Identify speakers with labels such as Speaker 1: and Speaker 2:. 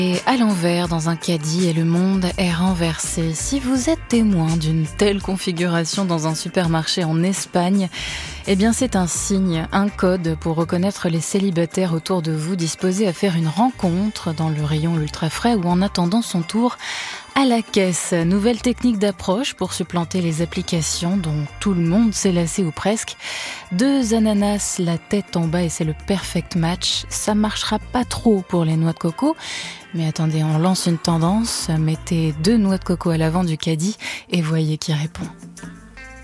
Speaker 1: Et à l'envers dans un caddie et le monde est renversé. Si vous êtes témoin d'une telle configuration dans un supermarché en Espagne, eh bien c'est un signe, un code pour reconnaître les célibataires autour de vous disposés à faire une rencontre dans le rayon ultra frais ou en attendant son tour à la caisse. Nouvelle technique d'approche pour supplanter les applications dont tout le monde s'est lassé ou presque. 2 ananas la tête en bas et c'est le perfect match. Ça marchera pas trop pour les noix de coco. Mais attendez, on lance une tendance. Mettez 2 noix de coco à l'avant du caddie et voyez qui répond.